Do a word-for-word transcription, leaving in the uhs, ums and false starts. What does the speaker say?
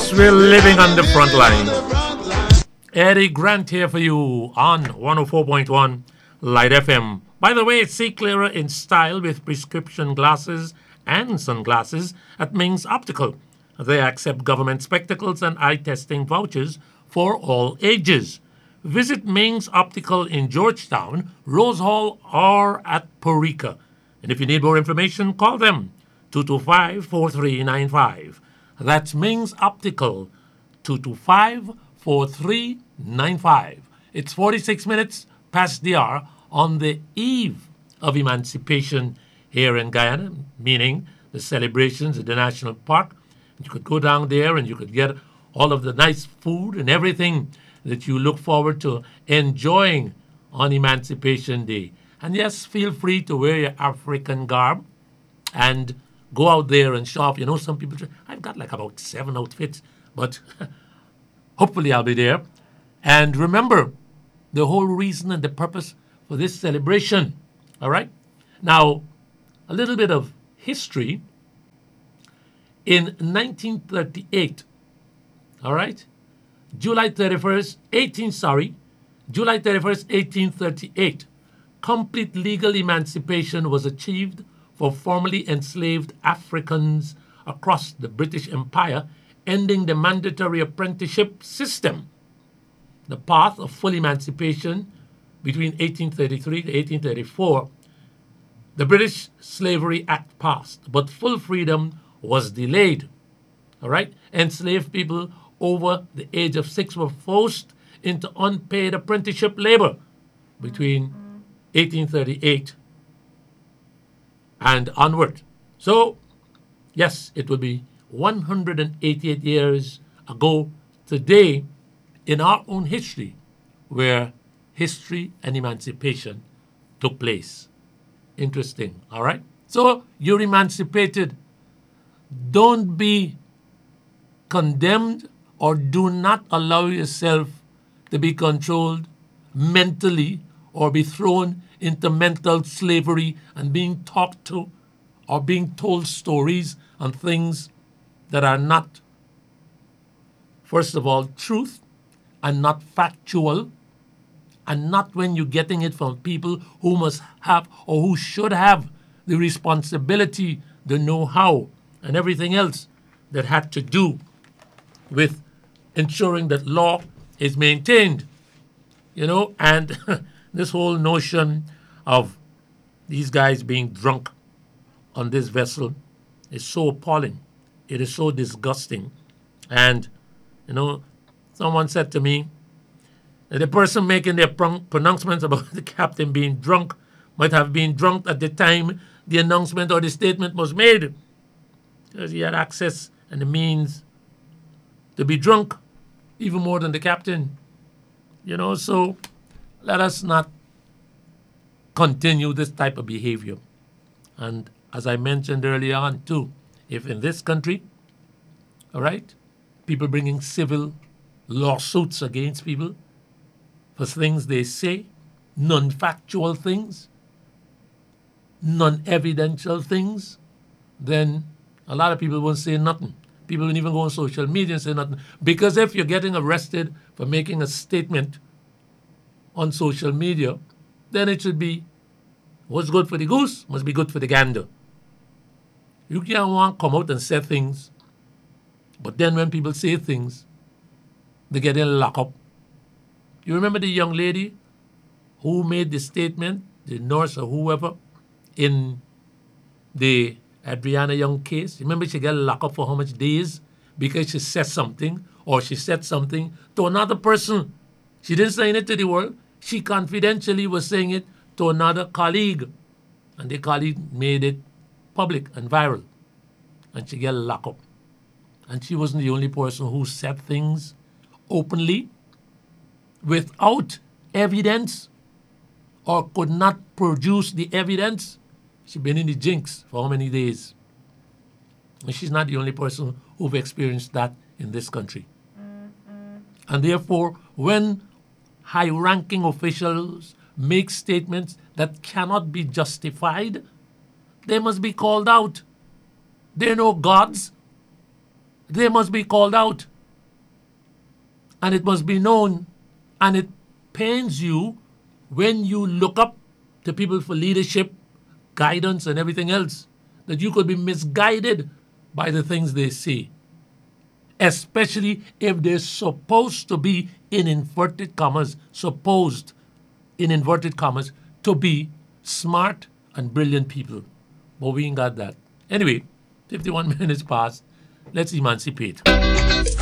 Yes, we're living on the front line. Eddie Grant here for you on one oh four point one Light F M. By the way, see clearer in style with prescription glasses and sunglasses at Ming's Optical. They accept government spectacles and eye testing vouchers for all ages. Visit Ming's Optical in Georgetown, Rose Hall, or at Porica. And if you need more information, call them two two five, four three nine five. That's Ming's Optical, two two five, four three nine five. It's forty-six minutes past the hour on the eve of emancipation here in Guyana, meaning the celebrations at the national park. You could go down there and you could get all of the nice food and everything that you look forward to enjoying on Emancipation Day. And yes, feel free to wear your African garb and go out there and shop. You know, some people, I've got like about seven outfits, but hopefully I'll be there. And remember the whole reason and the purpose for this celebration. All right? Now, a little bit of history. In nineteen thirty-eight, all right, July thirty-first, eighteen, sorry, July thirty-first, eighteen thirty-eight, complete legal emancipation was achieved for formerly enslaved Africans across the British Empire, ending the mandatory apprenticeship system. The path of full emancipation between eighteen thirty-three to eighteen thirty-four, the British Slavery Act passed, but full freedom was delayed. All right? Enslaved people over the age of six were forced into unpaid apprenticeship labor between eighteen thirty-eight and onward. So, yes, it will be one hundred eighty-eight years ago today in our own history where history and emancipation took place. Interesting, all right? So, you're emancipated. Don't be condemned or do not allow yourself to be controlled mentally or be thrown into mental slavery and being talked to or being told stories and things that are not, first of all, truth and not factual, and not when you're getting it from people who must have or who should have the responsibility, the know-how, and everything else that had to do with ensuring that law is maintained. You know, and this whole notion of these guys being drunk on this vessel is so appalling. It is so disgusting. And, you know, someone said to me that the person making their pron- pronouncements about the captain being drunk might have been drunk at the time the announcement or the statement was made, because he had access and the means to be drunk even more than the captain. You know, so let us not continue this type of behavior. And as I mentioned earlier on too, if in this country, all right, people bringing civil lawsuits against people for things they say, non-factual things, non-evidential things, then a lot of people won't say nothing. People won't even go on social media and say nothing. Because if you're getting arrested for making a statement on social media, then it should be, what's good for the goose must be good for the gander. You can't want to come out and say things, but then when people say things, they get in locked up. You remember the young lady who made the statement, the nurse or whoever, in the Adriana Young case? Remember she got locked up for how much days? Because she said something, or she said something to another person. She didn't say it to the world. She confidentially was saying it to another colleague. And the colleague made it public and viral. And she got locked up. And she wasn't the only person who said things openly without evidence or could not produce the evidence. She's been in the jinx for how many days? And she's not the only person who've experienced that in this country. And therefore, when high-ranking officials make statements that cannot be justified, they must be called out. They're no gods. They must be called out. And it must be known, and it pains you when you look up to people for leadership, guidance, and everything else, that you could be misguided by the things they say, especially if they're supposed to be, in inverted commas, supposed, in inverted commas, to be smart and brilliant people. But we ain't got that. Anyway, fifty-one minutes past. Let's emancipate.